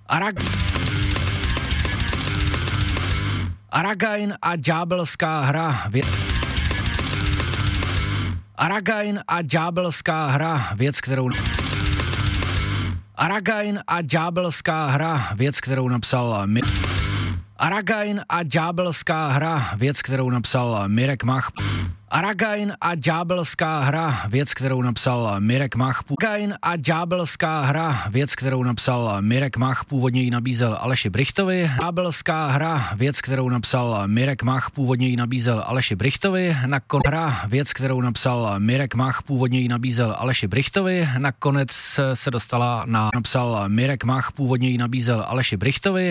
Aragain a ďábelská hra. Aragain a ďábelská hra, věc, kterou... Aragain a ďábelská hra, věc, kterou napsal... Aragain a ďábelská hra, věc, kterou napsal Mirek Mach. Aragain a ďábelská hra, věc, kterou napsal Mirek Mach. Aragain a ďábelská hra, věc, kterou napsal Mirek Mach, původně ji nabízel Aleši Brichtovi. Ďábelská hra, věc, kterou napsal Mirek Mach, původně ji nabízel Aleši Brichtovi. Hra, věc, kterou napsal Mirek Mach, původně ji nabízel Aleši Brichtovi. Nakonec se dostala na... Napsal Mirek Mach, původně ji nabízel Aleši Brichtovi.